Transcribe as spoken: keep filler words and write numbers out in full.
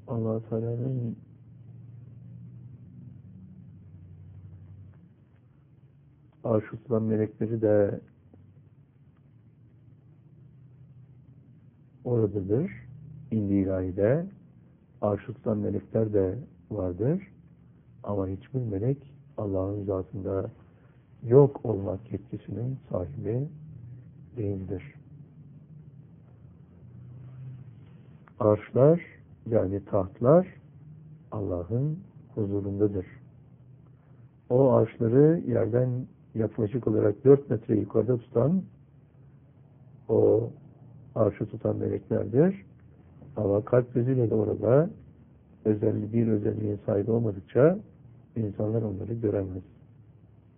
Allah Teala'nın arş-ı tutan melekleri de oradadır. İndi ilahide arş-ı tutan melekler de vardır. Ama hiçbir melek Allah'ın zatında yok olmak yetkisinin sahibi değildir. Arşlar yani tahtlar Allah'ın huzurundadır. O arşları yerden yaklaşık olarak dört metre yukarıda tutan o arşı tutan meleklerdir. Ama kalp gözüyle de orada özelliği bir özelliğin sahibi olmadıkça insanlar onları göremez.